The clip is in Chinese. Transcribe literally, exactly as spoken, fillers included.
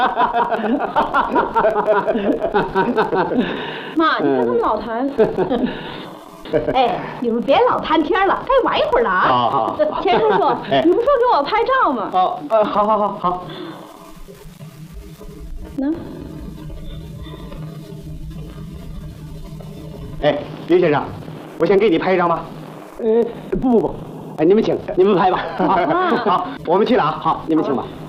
妈，你看他们老谈。哎，你们别老谈天了，该玩一会儿了啊！ 好好。 钱叔叔，你不说给我拍照吗？ 哦，呃，好好好好。 呢？ 哎，刘先生，我先给你拍一张吧。呃，不不不，哎，你们请，你们拍吧。好，好，我们去了啊。好，你们请吧。